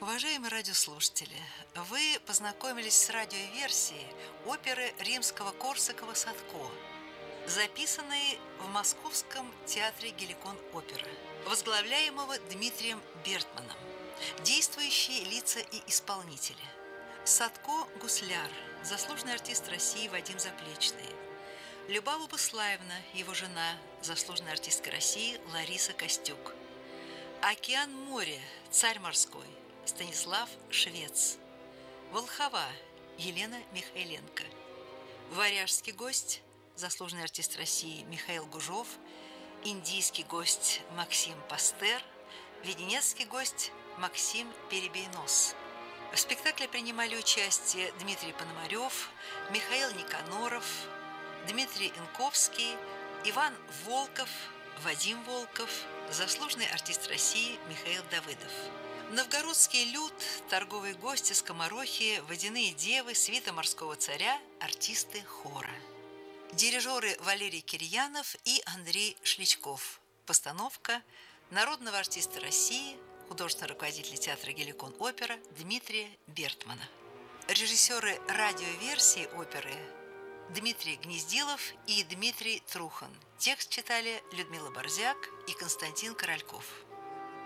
Уважаемые радиослушатели, вы познакомились с радиоверсией оперы римского-корсакова «Садко», записанной в Московском театре «Геликон-опера», возглавляемого Дмитрием Бертманом. Действующие лица и исполнители: Садко Гусляр, заслуженный артист России Вадим Заплечный; Любава Буслаевна, его жена, заслуженная артистка России Лариса Костюк; Океан море, царь морской, Станислав Швец; Волхова, Елена Михайленко; Варяжский гость, заслуженный артист России Михаил Гужов; индийский гость Максим Пастер; веденецкий гость Максим Перебейнос. В спектакле принимали участие Дмитрий Пономарев, Михаил Никаноров, Дмитрий Инковский, Иван Волков, Вадим Волков, заслуженный артист России Михаил Давыдов. Новгородский люд, торговые гости, скоморохи, водяные девы, свита морского царя, артисты хора. Дирижеры Валерий Кирьянов и Андрей Шличков. Постановка народного артиста России, художественного руководителя театра «Геликон-опера» Дмитрия Бертмана. Режиссеры радиоверсии оперы Дмитрий Гнездилов и Дмитрий Трухан. Текст читали Людмила Борзяк и Константин Корольков.